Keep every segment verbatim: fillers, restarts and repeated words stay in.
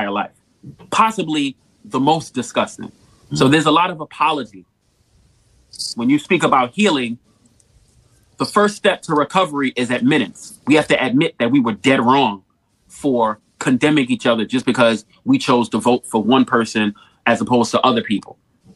entire life. Possibly the most disgusting. Mm-hmm. So there's a lot of apology. When you speak about healing, the first step to recovery is admittance. We have to admit that we were dead wrong for condemning each other just because we chose to vote for one person as opposed to other people.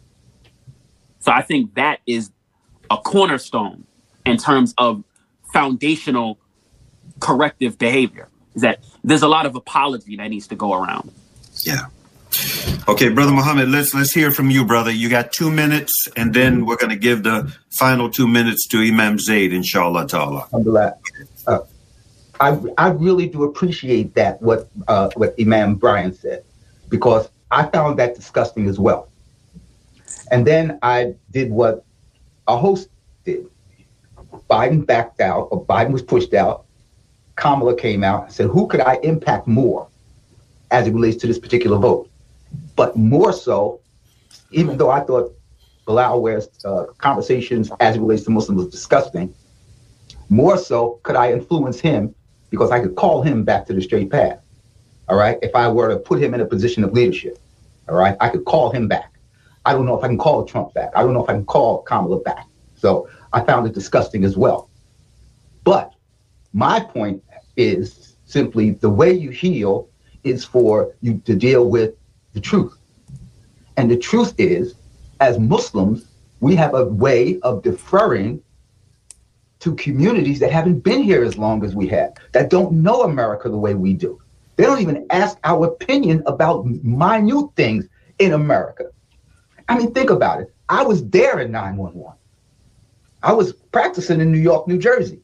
So I think that is a cornerstone in terms of foundational corrective behavior, is that there's a lot of apology that needs to go around. Yeah. Okay, Brother Muhammad, let's let's hear from you, brother. You got two minutes, and then we're going to give the final two minutes to Imam Zaid, inshallah ta'ala. Alhamdulillah. Uh, I I really do appreciate that, what uh, what Imam Brian said, because I found that disgusting as well. And then I did what a host did. Biden backed out, or Biden was pushed out. Kamala came out and said, who could I impact more as it relates to this particular vote? But more so, even though I thought Bilal Ware's uh, conversations as it relates to Muslims was disgusting, more so could I influence him, because I could call him back to the straight path. All right. If I were to put him in a position of leadership, all right, I could call him back. I don't know if I can call Trump back. I don't know if I can call Kamala back. So I found it disgusting as well. But my point is simply the way you heal is for you to deal with the truth. And the truth is, as Muslims, we have a way of deferring to communities that haven't been here as long as we have, that don't know America the way we do. They don't even ask our opinion about minute things in America. I mean, think about it. I was there in nine one one. I was practicing in New York, New Jersey.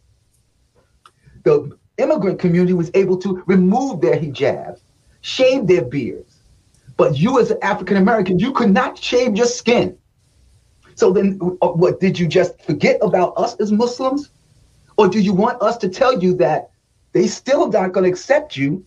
The immigrant community was able to remove their hijabs, shave their beards. But you as an African American, you could not shave your skin. So then what, did you just forget about us as Muslims? Or do you want us to tell you that they still not going to accept you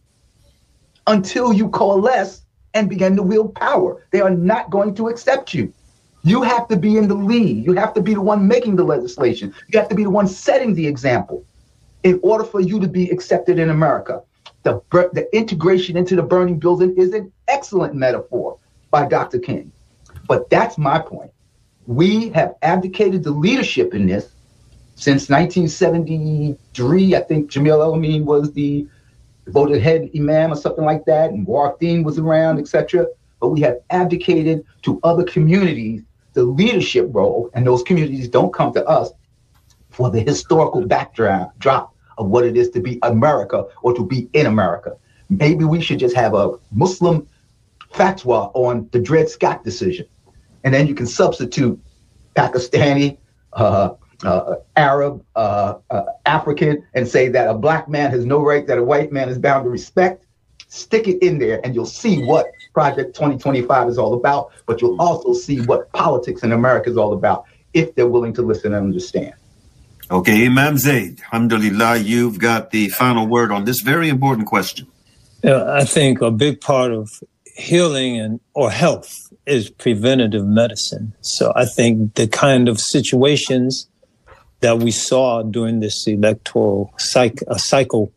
until you coalesce and begin to wield power? They are not going to accept you. You have to be in the lead. You have to be the one making the legislation. You have to be the one setting the example in order for you to be accepted in America. The, the integration into the burning building is an excellent metaphor by Doctor King. But that's my point. We have abdicated the leadership in this since nineteen seventy-three. I think Jamil El-Amin was the voted head imam or something like that, and Warfdeen was around, et cetera. But we have abdicated to other communities the leadership role, and those communities don't come to us for the historical backdrop of what it is to be America or to be in America. Maybe we should just have a Muslim fatwa on the Dred Scott decision, and then you can substitute Pakistani, uh, uh, Arab, uh, uh, African, and say that a black man has no right that a white man is bound to respect. Stick it in there, and you'll see what Project twenty twenty-five is all about, but you'll also see what politics in America is all about if they're willing to listen and understand. Okay, Imam Zaid, alhamdulillah, you've got the final word on this very important question. Yeah, I think a big part of healing and or health is preventative medicine. So I think the kind of situations that we saw during this electoral cycle, uh, cycle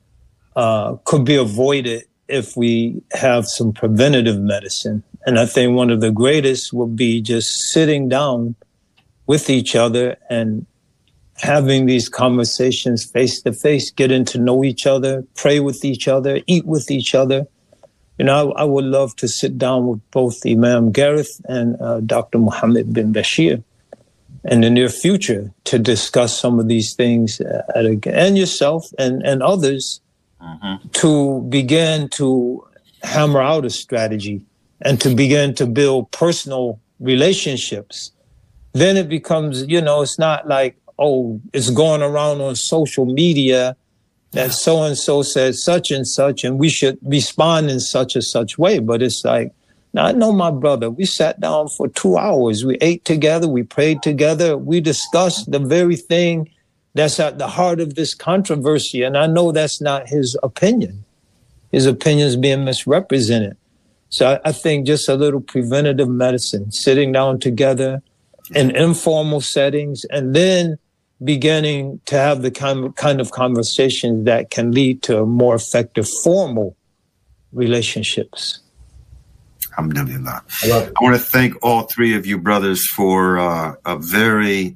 uh, could be avoided if we have some preventative medicine. And I think one of the greatest would be just sitting down with each other and having these conversations face to face, getting to know each other, pray with each other, eat with each other. You know, I, I would love to sit down with both Imam Gareth and uh, Doctor Mohammed bin Bashir in the near future to discuss some of these things, uh, at a, and yourself and, and others, mm-hmm. to begin to hammer out a strategy and to begin to build personal relationships. Then it becomes, you know, it's not like, oh, it's going around on social media that so-and-so said such and such, and we should respond in such and such way. But it's like, now I know my brother. We sat down for two hours. We ate together. We prayed together. We discussed the very thing that's at the heart of this controversy. And I know that's not his opinion. His opinion is being misrepresented. So I, I think just a little preventative medicine, sitting down together in informal settings, and then beginning to have the kind of, kind of conversations that can lead to a more effective formal relationships. Alhamdulillah. I, I want to thank all three of you brothers for uh, a very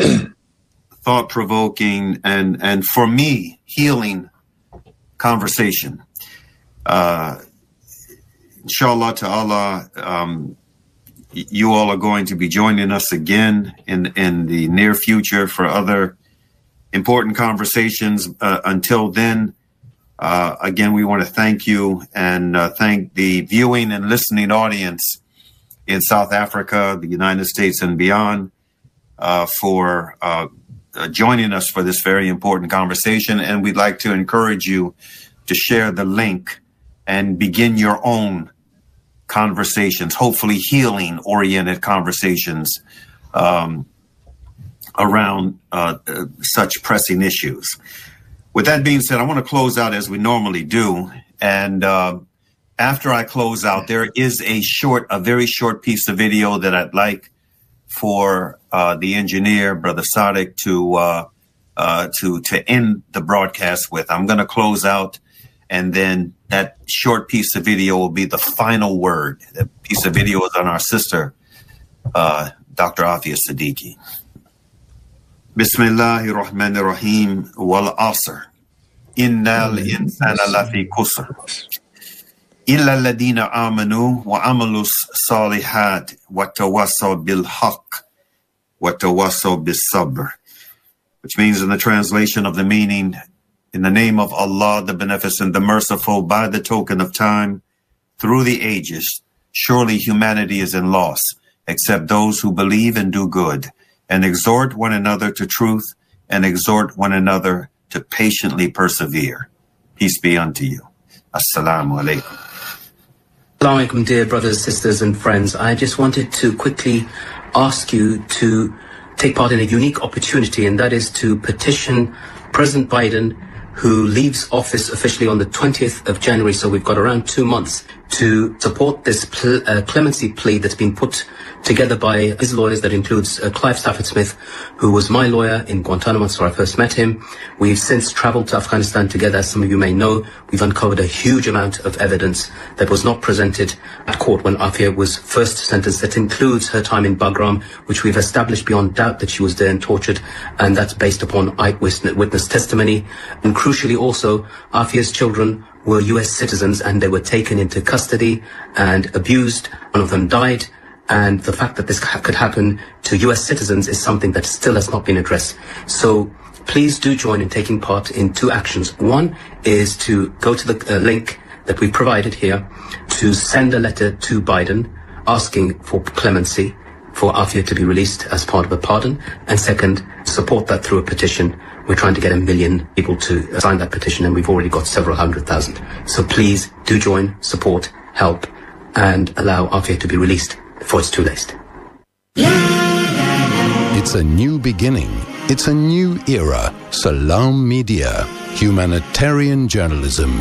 thought-provoking and, and for me, healing conversation. Uh, inshallah ta'ala, um, you all are going to be joining us again in, in the near future for other important conversations. Uh, until then, uh, again, we want to thank you and uh, thank the viewing and listening audience in South Africa, the United States and beyond uh, for uh, uh, joining us for this very important conversation. And we'd like to encourage you to share the link and begin your own conversations, hopefully healing-oriented conversations um, around uh, uh, such pressing issues. With that being said, I want to close out as we normally do. And uh, after I close out, there is a short, a very short piece of video that I'd like for uh, the engineer, Brother Sadiq, to uh, uh, to to end the broadcast with. I'm going to close out, and then that short piece of video will be the final word. That piece of video is on our sister, uh, Doctor Afia Siddiqui. Bismillahir Rahmanir Rahim wal Asr. Innal insana lafi kusr. Illa alladhina amanu wa amalus salihat wa tawassaw bil haqq wa tawassaw bis sabr. Which means, in the translation of the meaning, in the name of Allah, the Beneficent, the Merciful, by the token of time, through the ages, surely humanity is in loss, except those who believe and do good, and exhort one another to truth, and exhort one another to patiently persevere. Peace be unto you. Assalamu alaikum. Assalamu alaikum, dear brothers, sisters, and friends. I just wanted to quickly ask you to take part in a unique opportunity, and that is to petition President Biden, who leaves office officially on the twentieth of January, so we've got around two months, to support this pl- uh, clemency plea that's been put together by his lawyers. That includes uh, Clive Stafford Smith, who was my lawyer in Guantanamo, so I first met him. We've since traveled to Afghanistan together. As some of you may know, we've uncovered a huge amount of evidence that was not presented at court when Afia was first sentenced. That includes her time in Bagram, which we've established beyond doubt that she was there and tortured, and that's based upon eyewitness testimony. And crucially also, Afia's children were U S citizens, and they were taken into custody and abused. One of them died. And the fact that this could happen to U S citizens is something that still has not been addressed. So please do join in taking part in two actions. One is to go to the uh, link that we provided here to send a letter to Biden asking for clemency, for Afia to be released as part of a pardon. And second, support that through a petition. We're trying to get a million people to sign that petition, and we've already got several hundred thousand. So please do join, support, help, and allow Afia to be released before it's too late. It's a new beginning. It's a new era. Salam Media, humanitarian journalism.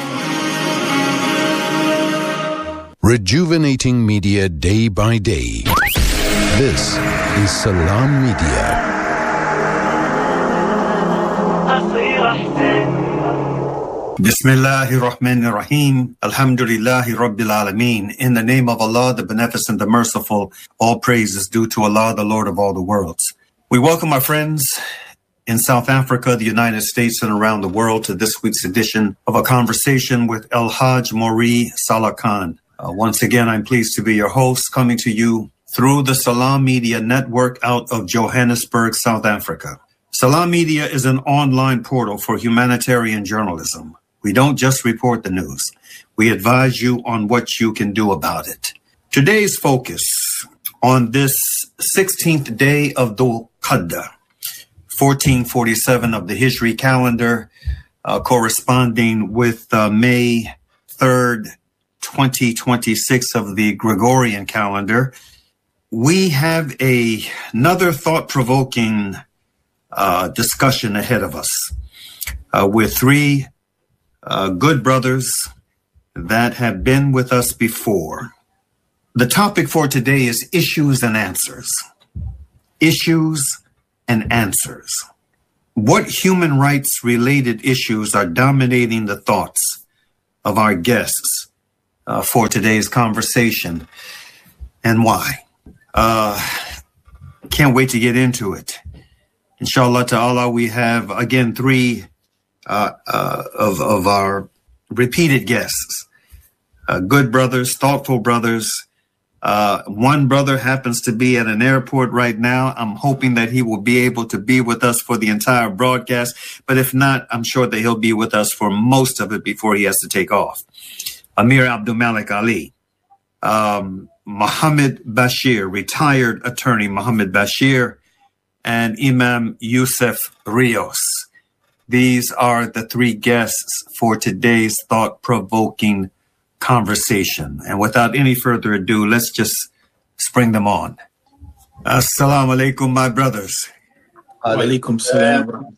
Rejuvenating media day by day. This is Salam Media. Bismillahir Rahmanir Rahim. Alhamdulillahi Rabbil Alameen. In the name of Allah, the Beneficent, the Merciful, all praise is due to Allah, the Lord of all the worlds. We welcome our friends in South Africa, the United States, and around the world to this week's edition of A Conversation with El Hajj Maury Salah Khan. Uh, once again, I'm pleased to be your host, coming to you through the Salam Media Network out of Johannesburg, South Africa. Salam Media is an online portal for humanitarian journalism. We don't just report the news. We advise you on what you can do about it. Today's focus on this sixteenth day of Dhul Qadda, fourteen forty-seven of the Hijri calendar, uh, corresponding with uh, May third, twenty twenty-six of the Gregorian calendar. We have a, another thought-provoking uh, discussion ahead of us uh, with three Uh, good brothers that have been with us before. The topic for today is issues and answers. Issues and answers. What human rights related issues are dominating the thoughts of our guests uh, for today's conversation and why. Uh, can't wait to get into it. Inshallah ta'ala, we have, again, three uh, uh, of, of our repeated guests, uh, good brothers, thoughtful brothers. Uh, one brother happens to be at an airport right now. I'm hoping that he will be able to be with us for the entire broadcast. But if not, I'm sure that he'll be with us for most of it before he has to take off. Amir Abdul Malik Ali, um, Muhammad Bashir, retired attorney Muhammad Bashir, and Imam Yusuf Rios. These are the three guests for today's thought-provoking conversation. And without any further ado, let's just spring them on. Assalamu alaikum, my brothers. Alaikum salam.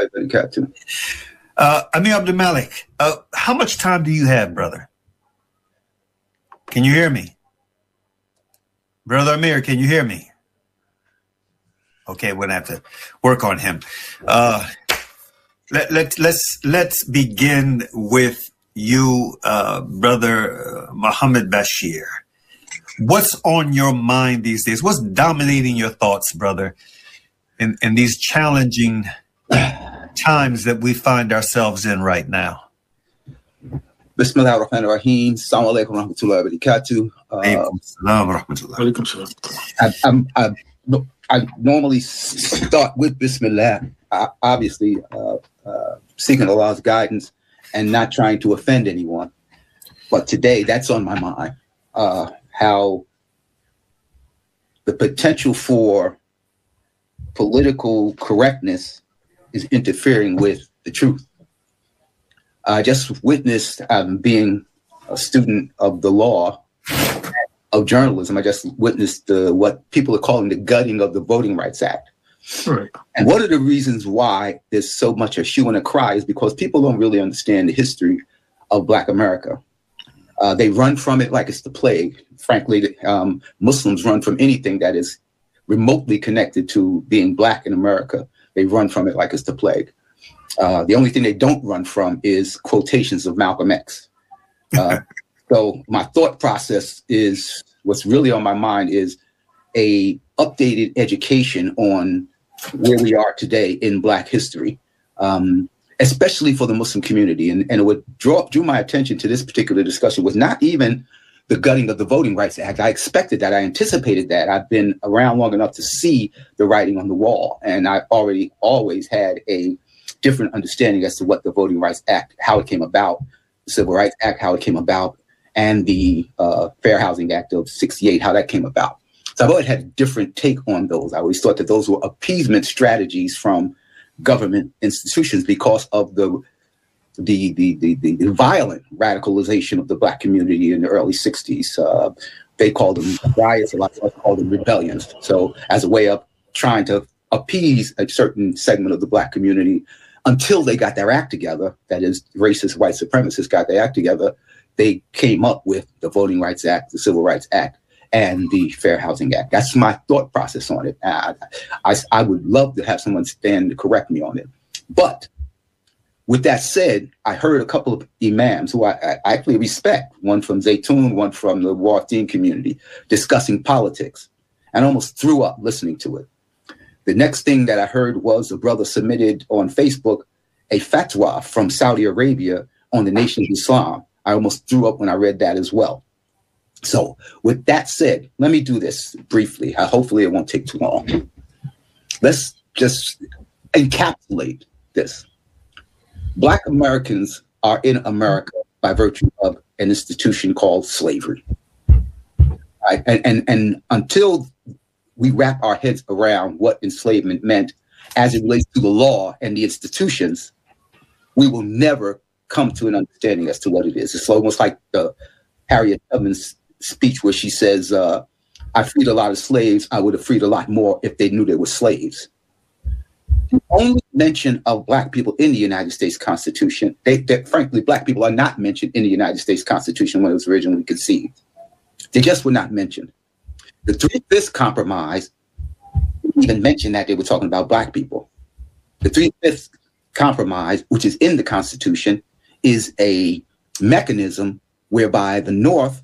Uh, Amir Abdul Malik, uh, how much time do you have, brother? Can you hear me? Brother Amir, can you hear me? Okay, we're gonna have to work on him. Uh, let, let, let's, let's begin with you, uh, brother uh, Muhammad Bashir. What's on your mind these days? What's dominating your thoughts, brother, in, in these challenging times that we find ourselves in right now? Bismillah ar-Rahman ar-Rahim. Assalamu alaikum wa rahmatullahi wa barakatuh. I, I'm, I, I normally start with Bismillah, I, obviously uh, uh, seeking Allah's guidance and not trying to offend anyone. But today, that's on my mind, uh, how the potential for political correctness is interfering with the truth. I just witnessed, um, being a student of the law, of journalism, I just witnessed the, what people are calling the gutting of the Voting Rights Act. Right. And one of the reasons why there's so much a hue and a cry is because people don't really understand the history of Black America. Uh, they run from it like it's the plague. Frankly, um, Muslims run from anything that is remotely connected to being Black in America. They run from it like it's the plague. Uh, the only thing they don't run from is quotations of Malcolm X. Uh, so my thought process is, what's really on my mind is a updated education on where we are today in Black history, um, especially for the Muslim community. And, and what draw, drew my attention to this particular discussion was not even the gutting of the Voting Rights Act. I expected that. I anticipated that. I've been around long enough to see the writing on the wall. And I already always had a different understanding as to what the Voting Rights Act, how it came about, the Civil Rights Act, how it came about, and the uh, Fair Housing Act of sixty-eight, how that came about. So I've always had a different take on those. I always thought that those were appeasement strategies from government institutions because of the the the the, the violent radicalization of the Black community in the early sixties. Uh, they called them riots, a lot of us called them rebellions. So as a way of trying to appease a certain segment of the Black community until they got their act together, that is, racist white supremacists got their act together, they came up with the Voting Rights Act, the Civil Rights Act, and the Fair Housing Act. That's my thought process on it. I, I, I would love to have someone stand to correct me on it. But with that said, I heard a couple of imams who I, I actually respect, one from Zaytun, one from the Wafdeen community, discussing politics, and almost threw up listening to it. The next thing that I heard was a brother submitted on Facebook a fatwa from Saudi Arabia on the Nation of Islam. I almost threw up when I read that as well. So with that said, let me do this briefly. I, hopefully it won't take too long. Let's just encapsulate this. Black Americans are in America by virtue of an institution called slavery. Right? And, and, and until we wrap our heads around what enslavement meant as it relates to the law and the institutions, we will never come to an understanding as to what it is. It's almost like the Harriet Tubman's speech where she says, uh, I freed a lot of slaves. I would have freed a lot more if they knew they were slaves. The only mention of Black people in the United States Constitution, they, they, frankly, Black people are not mentioned in the United States Constitution when it was originally conceived. They just were not mentioned. The Three-Fifths Compromise didn't even mention that they were talking about Black people. The Three-Fifths Compromise, which is in the Constitution, is a mechanism whereby the North,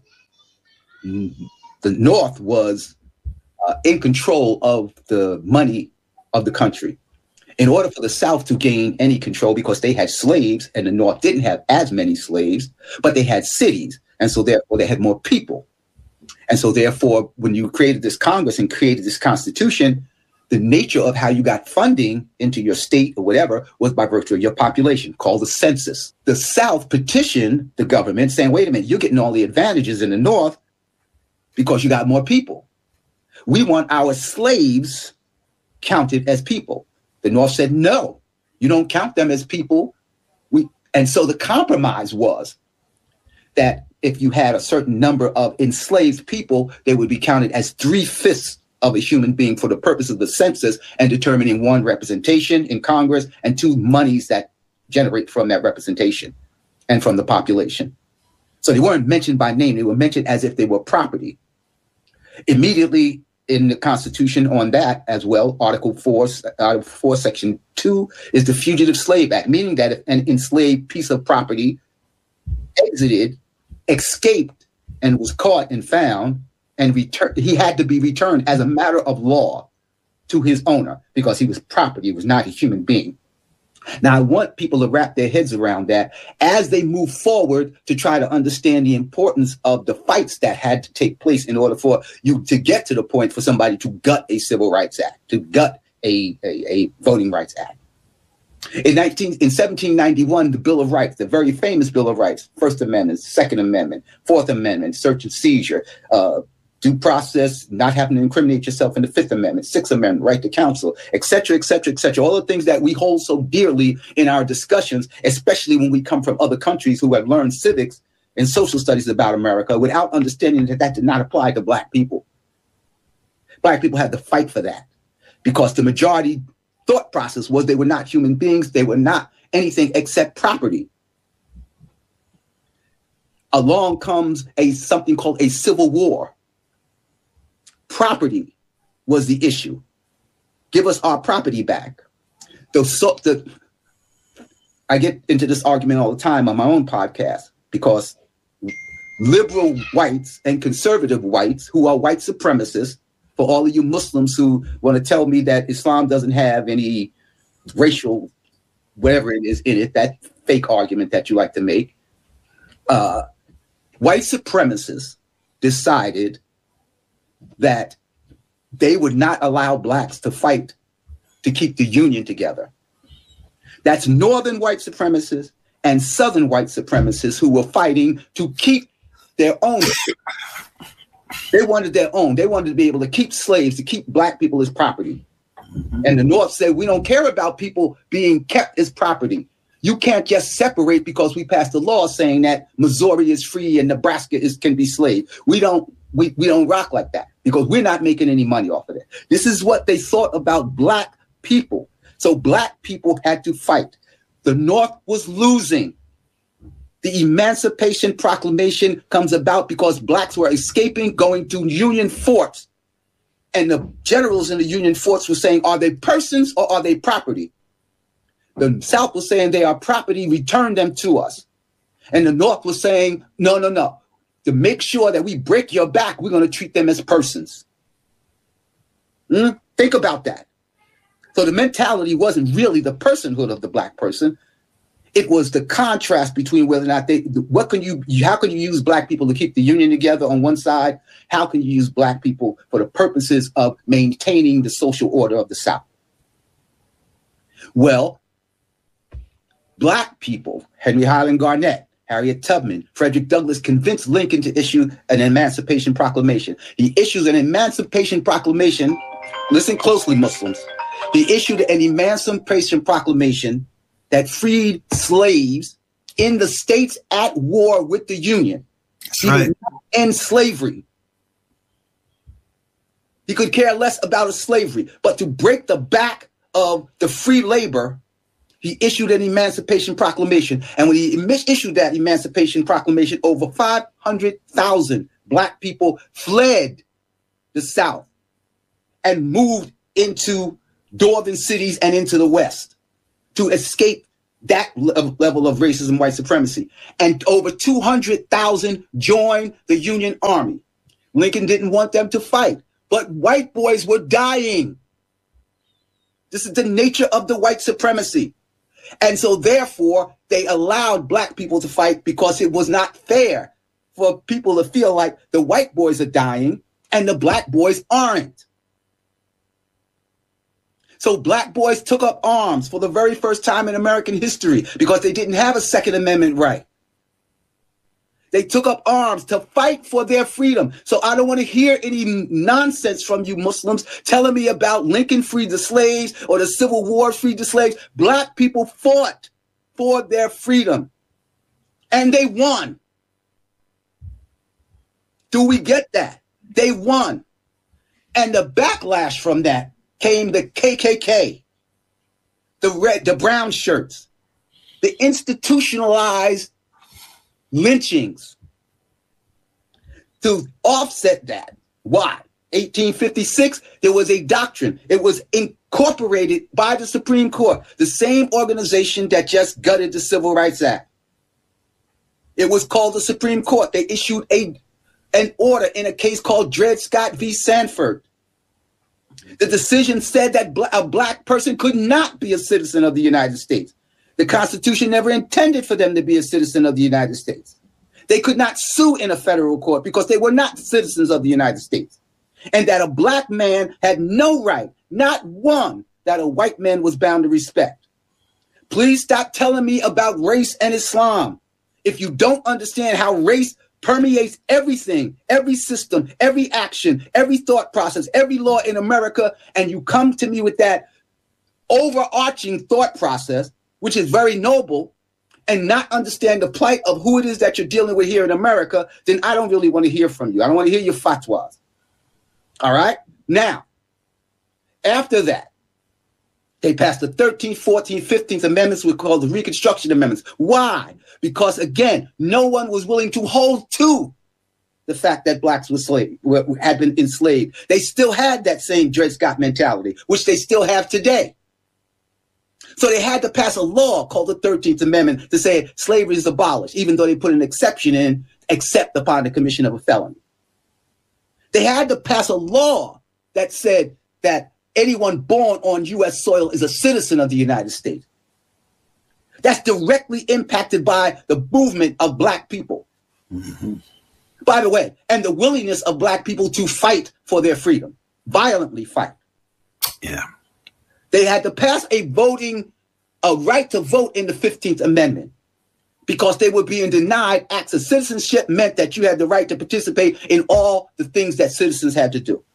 the North was uh, in control of the money of the country. In order for the South to gain any control, because they had slaves and the North didn't have as many slaves, but they had cities. And so therefore they had more people. And so therefore, when you created this Congress and created this Constitution, the nature of how you got funding into your state or whatever was by virtue of your population, called the census. The South petitioned the government saying, wait a minute, you're getting all the advantages in the North because you got more people. We want our slaves counted as people. The North said, no, you don't count them as people. We, and so the compromise was that if you had a certain number of enslaved people, they would be counted as three-fifths of a human being for the purpose of the census and determining, one, representation in Congress, and two, monies that generate from that representation and from the population. So they weren't mentioned by name. They were mentioned as if they were property. Immediately in the Constitution on that as well, Article four, Article four, Section two is the Fugitive Slave Act, meaning that if an enslaved piece of property exited, escaped, and was caught and found, and returned, he had to be returned as a matter of law to his owner because he was property, he was not a human being. Now, I want people to wrap their heads around that as they move forward to try to understand the importance of the fights that had to take place in order for you to get to the point for somebody to gut a Civil Rights Act, to gut a, a, a Voting Rights Act. In, nineteen, in seventeen ninety-one, the Bill of Rights, the very famous Bill of Rights, First Amendment, Second Amendment, Fourth Amendment, search and seizure, uh, due process, not having to incriminate yourself in the Fifth Amendment, Sixth Amendment, right to counsel, et cetera, et cetera, et cetera. All the things that we hold so dearly in our discussions, especially when we come from other countries who have learned civics and social studies about America without understanding that that did not apply to Black people. Black people had to fight for that because the majority thought process was they were not human beings. They were not anything except property. Along comes a something called a civil war. Property was the issue. Give us our property back. The, so, the, I get into this argument all the time on my own podcast because liberal whites and conservative whites who are white supremacists, for all of you Muslims who want to tell me that Islam doesn't have any racial, whatever it is in it, that fake argument that you like to make, uh, white supremacists decided that they would not allow Blacks to fight to keep the Union together. That's Northern white supremacists and Southern white supremacists who were fighting to keep their own. They wanted their own. They wanted to be able to keep slaves, to keep Black people as property. And the North said, we don't care about people being kept as property. You can't just separate because we passed a law saying that Missouri is free and Nebraska is can be slave. We don't we, we don't rock like that because we're not making any money off of it. This is what they thought about Black people. So Black people had to fight. The North was losing. The Emancipation Proclamation comes about because Blacks were escaping, going to Union forts. And the generals in the Union forts were saying, are they persons or are they property? The South was saying they are property, return them to us. And the North was saying, no, no, no. To make sure that we break your back, we're going to treat them as persons. Mm? Think about that. So the mentality wasn't really the personhood of the Black person. It was the contrast between whether or not they, what can you, how can you use Black people to keep the Union together on one side? How can you use Black people for the purposes of maintaining the social order of the South? Well, Black people, Henry Highland Garnett, Harriet Tubman, Frederick Douglass convinced Lincoln to issue an Emancipation Proclamation. He issues an Emancipation Proclamation. Listen closely, Muslims. He issued an Emancipation Proclamation that freed slaves in the states at war with the Union. That's he right. did not end slavery. He could care less about a slavery, but to break the back of the free labor, he issued an Emancipation Proclamation. And when he issued that Emancipation Proclamation, over five hundred thousand Black people fled the South and moved into northern cities and into the West to escape that le- level of racism, white supremacy. And over two hundred thousand joined the Union Army. Lincoln didn't want them to fight, but white boys were dying. This is the nature of the white supremacy. And so therefore, they allowed black people to fight because it was not fair for people to feel like the white boys are dying and the black boys aren't. So black boys took up arms for the very first time in American history because they didn't have a Second Amendment right. They took up arms to fight for their freedom. So I don't want to hear any nonsense from you Muslims telling me about Lincoln freed the slaves or the Civil War freed the slaves. Black people fought for their freedom and they won. Do we get that? They won. And the backlash from that came the K K K, the red, the brown shirts, the institutionalized lynchings to offset that. Why? eighteen fifty-six, there was a doctrine. It was incorporated by the Supreme Court, the same organization that just gutted the Civil Rights Act. It was called the Supreme Court. They issued a an order in a case called Dred Scott v. Sanford. The decision said that a black person could not be a citizen of the United States. The Constitution never intended for them to be a citizen of the United States. They could not sue in a federal court because they were not citizens of the United States. And that a black man had no right, not one, that a white man was bound to respect. Please stop telling me about race and Islam. If you don't understand how race permeates everything, every system, every action, every thought process, every law in America, and you come to me with that overarching thought process, which is very noble, and not understand the plight of who it is that you're dealing with here in America, then I don't really want to hear from you. I don't want to hear your fatwas. All right? Now, after that, they passed the thirteenth, fourteenth, fifteenth Amendments, we call the Reconstruction Amendments. Why? Because, again, no one was willing to hold to the fact that blacks were slave, were, had been enslaved. They still had that same Dred Scott mentality, which they still have today. So they had to pass a law called the thirteenth Amendment to say slavery is abolished, even though they put an exception in, except upon the commission of a felony. They had to pass a law that said that anyone born on U S soil is a citizen of the United States. That's directly impacted by the movement of black people. Mm-hmm. By the way, and the willingness of black people to fight for their freedom, violently fight. Yeah. They had to pass a voting, a right to vote in the fifteenth Amendment because they were being denied acts of citizenship meant that you had the right to participate in all the things that citizens had to do.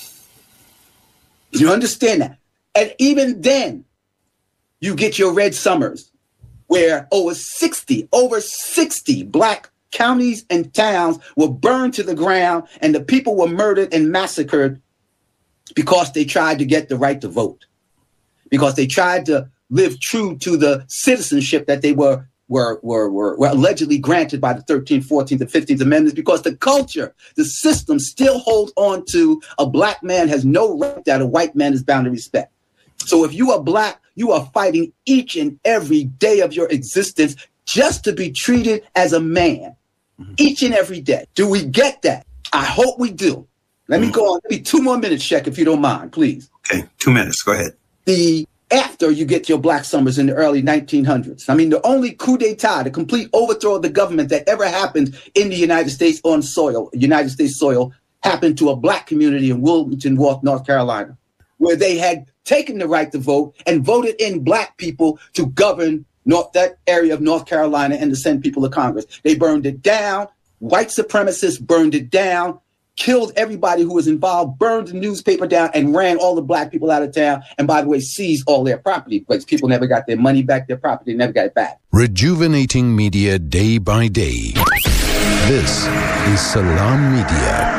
You understand that? And even then, you get your Red Summers, where over sixty, over sixty black counties and towns were burned to the ground and the people were murdered and massacred because they tried to get the right to vote, because they tried to live true to the citizenship that they were were were were, were allegedly granted by the thirteenth, fourteenth, and fifteenth Amendments, because the culture, the system still holds on to a black man has no right that a white man is bound to respect. So if you are black, you are fighting each and every day of your existence just to be treated as a man, mm-hmm. each and every day. Do we get that? I hope we do. Let mm-hmm. me go on. Give me two more minutes, Sheck, if you don't mind, please. Okay, two minutes. Go ahead. The after you get your Black Summers in the early nineteen hundreds. I mean, the only coup d'etat, the complete overthrow of the government that ever happened in the United States on soil, United States soil, happened to a black community in Wilmington, North Carolina, where they had taken the right to vote and voted in black people to govern North, that area of North Carolina and to send people to Congress. They burned it down. White supremacists burned it down, killed everybody who was involved, burned the newspaper down, and ran all the black people out of town. And by the way, seized all their property, because people never got their money back, their property, never got it back. Rejuvenating media day by day. This is Salam Media.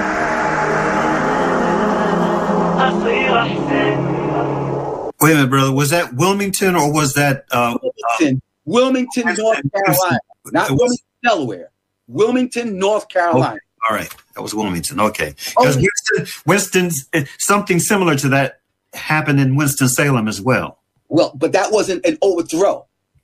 Wait a minute, brother. Was that Wilmington or was that uh, Wilmington, uh, Wilmington, North Carolina, not Wilmington, Delaware. Wilmington, North Carolina. Oh, all right, that was Wilmington. Okay, because oh, Winston, Winston's something similar to that happened in Winston-Salem as well. Well, but that wasn't an overthrow.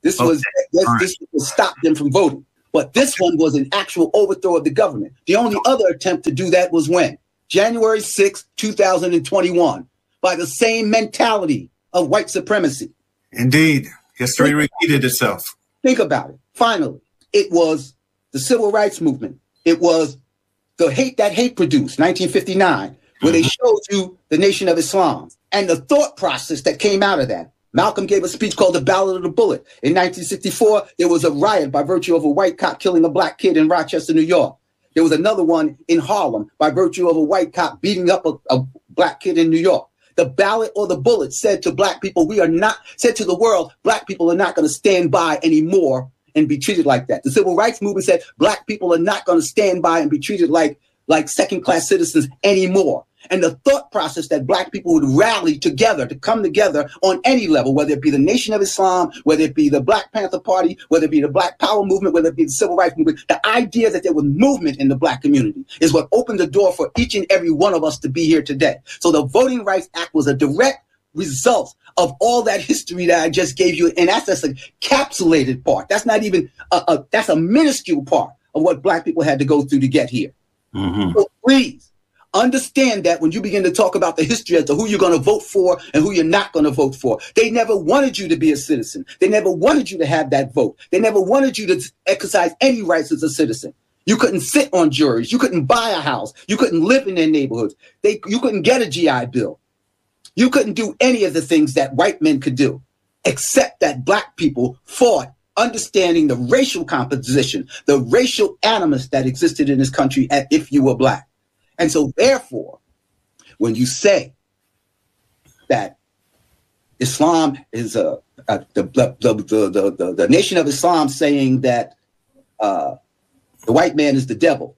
This Okay. was this, All right. this was stop them from voting. But this one was an actual overthrow of the government. The only other attempt to do that was when? January sixth, two thousand twenty-one, by the same mentality of white supremacy. Indeed. History repeated itself. Think about it. Finally, it was the civil rights movement. It was the hate that hate produced, nineteen fifty-nine, where they showed you the Nation of Islam and the thought process that came out of that. Malcolm gave a speech called The Ballad of the Bullet. In nineteen sixty-four, there was a riot by virtue of a white cop killing a black kid in Rochester, New York. There was another one in Harlem by virtue of a white cop beating up a, a black kid in New York. The ballot or the bullet said to black people, we are not, said to the world, black people are not going to stand by anymore and be treated like that. The civil rights movement said black people are not going to stand by and be treated like, like second-class citizens anymore. And the thought process that black people would rally together, to come together on any level, whether it be the Nation of Islam, whether it be the Black Panther Party, whether it be the Black Power movement, whether it be the Civil Rights movement, the idea that there was movement in the black community is what opened the door for each and every one of us to be here today. So the Voting Rights Act was a direct result of all that history that I just gave you. And that's just a capsulated part. That's not even, a, a, that's a minuscule part of what black people had to go through to get here. Mm-hmm. So please, understand that when you begin to talk about the history as to who you're going to vote for and who you're not going to vote for, they never wanted you to be a citizen. They never wanted you to have that vote. They never wanted you to exercise any rights as a citizen. You couldn't sit on juries. You couldn't buy a house. You couldn't live in their neighborhoods. They, you couldn't get a G I Bill. You couldn't do any of the things that white men could do, except that black people fought, understanding the racial composition, the racial animus that existed in this country as if you were black. And so, therefore, when you say that Islam is a, a the, the, the, the, the, the Nation of Islam saying that uh, the white man is the devil,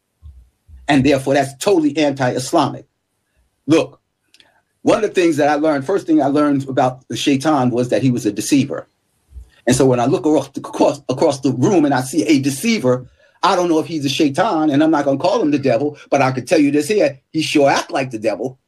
and therefore that's totally anti-Islamic. Look, one of the things that I learned, first thing I learned about the shaitan was that he was a deceiver. And so when I look across, across the room and I see a deceiver, I don't know if he's a shaitan, and I'm not going to call him the devil, but I could tell you this here, he sure act like the devil.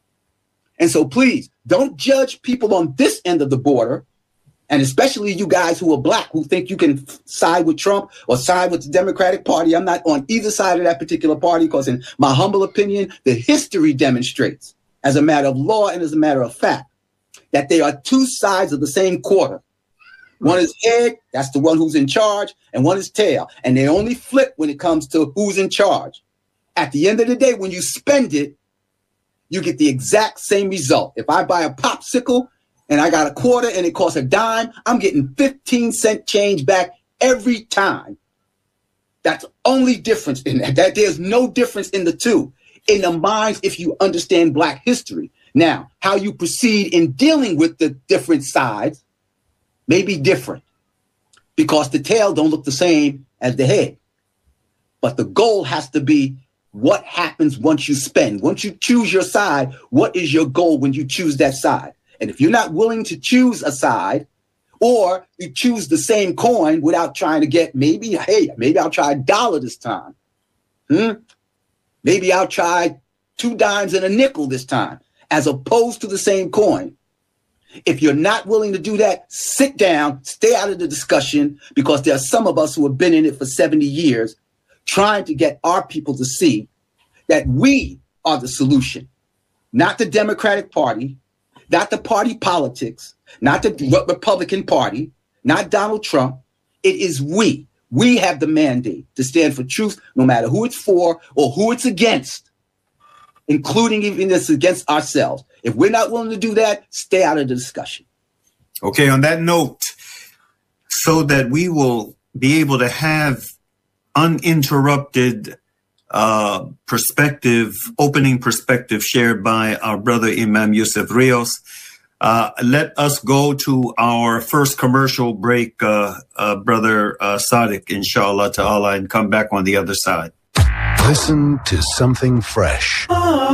And so please, don't judge people on this end of the border, and especially you guys who are black, who think you can side with Trump or side with the Democratic Party. I'm not on either side of that particular party because in my humble opinion, the history demonstrates, as a matter of law and as a matter of fact, that they are two sides of the same quarter. One is head, that's the one who's in charge, and one is tail. And they only flip when it comes to who's in charge. At the end of the day, when you spend it, you get the exact same result. If I buy a popsicle and I got a quarter and it costs a dime, I'm getting fifteen cent change back every time. That's the only difference in that. That there's no difference in the two. In the minds, if you understand black history. Now, how you proceed in dealing with the different sides may be different because the tail don't look the same as the head. But the goal has to be what happens once you spend. Once you choose your side, what is your goal when you choose that side? And if you're not willing to choose a side, or you choose the same coin without trying to get maybe, hey, maybe I'll try a dollar this time. Hmm? Maybe I'll try two dimes and a nickel this time, as opposed to the same coin. If you're not willing to do that, sit down, stay out of the discussion, because there are some of us who have been in it for seventy years trying to get our people to see that we are the solution, not the Democratic Party, not the party politics, not the Republican Party, not Donald Trump. It is we. We have the mandate to stand for truth, no matter who it's for or who it's against, including even this against ourselves. If we're not willing to do that, stay out of the discussion. Okay, on that note, so that we will be able to have uninterrupted uh, perspective, opening perspective shared by our brother Imam Yusuf Rios, uh, let us go to our first commercial break, uh, uh, brother uh, Sadiq, inshallah ta'ala, and come back on the other side. Listen to something fresh.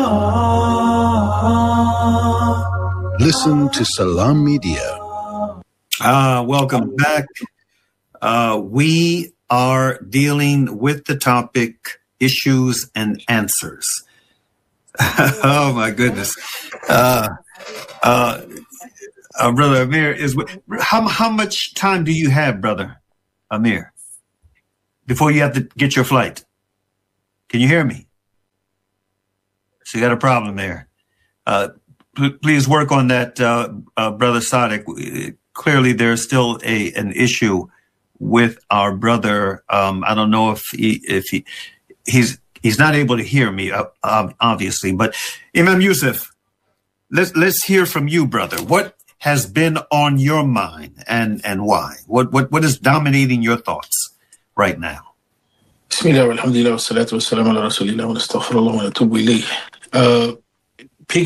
Listen to Salam Media. Ah, welcome back. Uh, we are dealing with the topic issues and answers. Oh, my goodness. Uh, uh, Uh, brother Amir, is how how much time do you have, brother Amir, before you have to get your flight? Can you hear me? So you got a problem there. Uh, p- please work on that, uh, uh, brother Sadiq. Clearly, there's still a an issue with our brother. Um, I don't know if he if he he's he's not able to hear me, uh, obviously. But Imam Yusuf, let's let's hear from you, brother. What has been on your mind, and and why? What what what is dominating your thoughts right now? Bismillah, alhamdulillah, wassalatu wassalamu ala rasulillah, wa nastaghfirullah wa natubu ilayh. Uh,